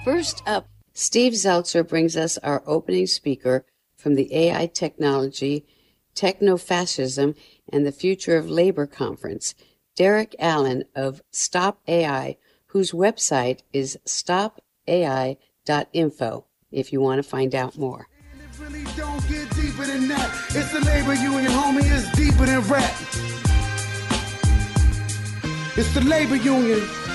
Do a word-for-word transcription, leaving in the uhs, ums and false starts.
First up, Steve Zeltzer brings us our opening speaker from the A I Technology, Techno-Fascism, and the Future of Labor Conference, Derek Allen of Stop A I, whose website is stop A I dot info if you want to find out more. And it really don't get deeper than that. It's the labor union, homie, it's deeper than rap. It's the labor union.